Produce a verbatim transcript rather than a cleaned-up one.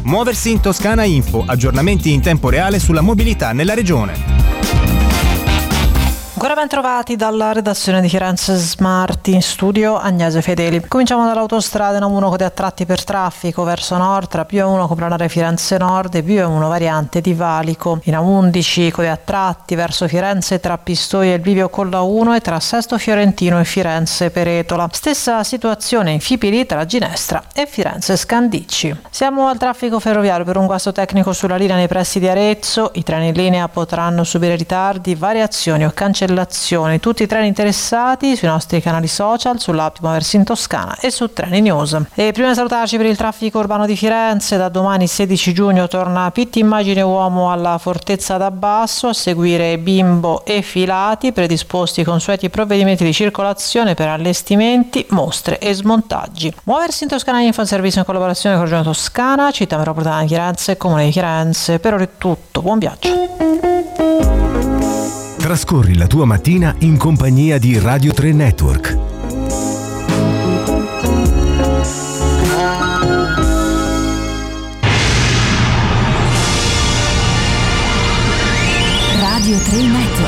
Muoversi in Toscana Info, aggiornamenti in tempo reale sulla mobilità nella regione. Ancora ben trovati dalla redazione di Firenze Smart, in studio Agnese Fedeli. Cominciamo dall'autostrada N uno con dei attratti per traffico verso nord tra P uno Coplanare Firenze Nord e P uno variante di Valico. In A undici con dei attratti verso Firenze tra Pistoia e il bivio Colla uno e tra Sesto Fiorentino e Firenze Peretola. Stessa situazione in Fipili tra Ginestra e Firenze Scandicci. Siamo al traffico ferroviario per un guasto tecnico sulla linea nei pressi di Arezzo. I treni in linea potranno subire ritardi, variazioni o cancellazioni. Tutti i treni interessati sui nostri canali social, sull'app Muoversi in Toscana e su Treni News. E prima di salutarci per il traffico urbano di Firenze, da domani sedici giugno torna Pitti Immagine Uomo alla Fortezza d'Abbasso, a seguire Bimbo e Filati, predisposti i consueti provvedimenti di circolazione per allestimenti, mostre e smontaggi. Muoversi in Toscana Info, un servizio in collaborazione con Regione Toscana, Città Metropolitana di Firenze e Comune di Firenze. Per ora è tutto, buon viaggio. Trascorri la tua mattina in compagnia di Radio tre Network. Radio tre Network.